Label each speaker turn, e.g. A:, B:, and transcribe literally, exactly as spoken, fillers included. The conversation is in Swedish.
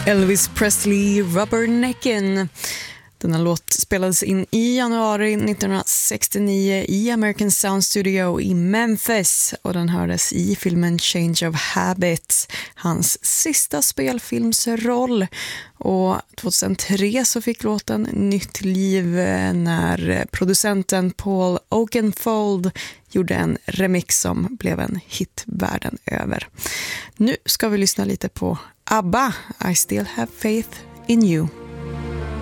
A: Elvis Presley, Rubbernecken. Denna låt spelades in i januari nittonhundrasextionio i American Sound Studio i Memphis och den hördes i filmen Change of Habits, hans sista spelfilmsroll. Och tjugohundratre så fick låten nytt liv när producenten Paul Oakenfold gjorde en remix som blev en hit världen över. Nu ska vi lyssna lite på ABBA, I Still Have Faith in You.